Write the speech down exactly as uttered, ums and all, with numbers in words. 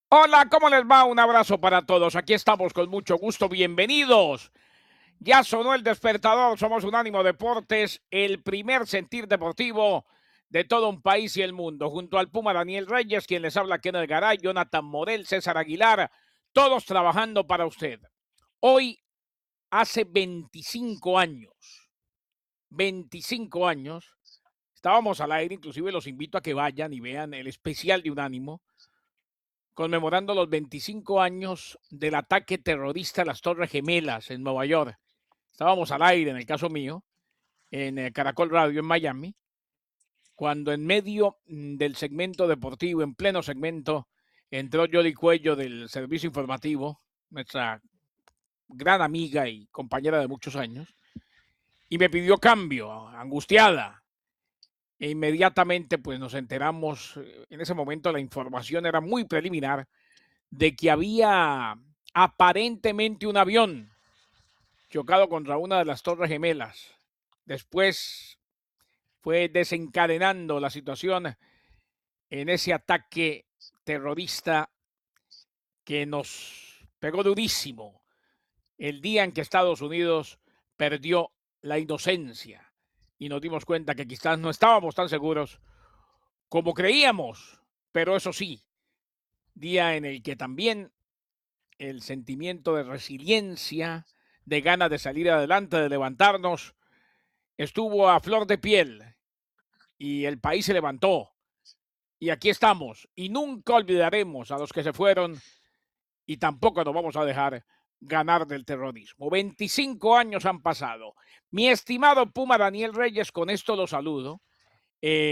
Hola, ¿cómo les va? Un abrazo para todos. Aquí estamos con mucho gusto. Bienvenidos. Ya sonó el despertador. Somos Unánimo Deportes, el primer sentir deportivo de todo un país y el mundo. Junto al Puma Daniel Reyes, quien les habla Kenneth Garay, Jonathan Morel, César Aguilar, todos trabajando para usted. Hoy, hace veinticinco años, veinticinco años, estábamos al aire, inclusive los invito a que vayan y vean el especial de Unánimo, conmemorando los veinticinco años del ataque terrorista a las Torres Gemelas en Nueva York. Estábamos al aire, en el caso mío, en eh, Caracol Radio en Miami, cuando en medio mm, del segmento deportivo, en pleno segmento, entró Jody Cuello del servicio informativo, nuestra gran amiga y compañera de muchos años, y me pidió cambio, angustiada. E inmediatamente pues nos enteramos, eh, en ese momento la información era muy preliminar, de que había aparentemente un avión chocado contra una de las Torres Gemelas. Después fue desencadenando la situación en ese ataque terrorista que nos pegó durísimo el día en que Estados Unidos perdió la inocencia y nos dimos cuenta que quizás no estábamos tan seguros como creíamos, pero eso sí, día en el que también el sentimiento de resiliencia, de ganas de salir adelante, de levantarnos, estuvo a flor de piel y el país se levantó. Y aquí estamos. Y nunca olvidaremos a los que se fueron y tampoco nos vamos a dejar ganar del terrorismo. veinticinco años han pasado. Mi estimado Puma Daniel Reyes, con esto lo saludo. Eh,